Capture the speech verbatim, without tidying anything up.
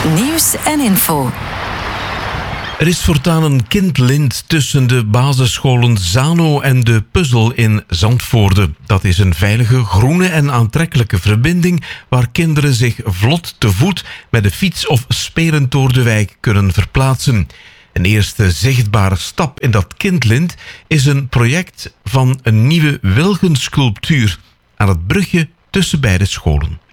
Nieuws en info. Er is voortaan een kindlint tussen de basisscholen Zano en de Puzzel in Zandvoorde. Dat is een veilige, groene en aantrekkelijke verbinding waar kinderen zich vlot te voet met de fiets of spelend door de wijk kunnen verplaatsen. Een eerste zichtbare stap in dat kindlint is een project van een nieuwe wilgensculptuur aan het brugje tussen beide scholen.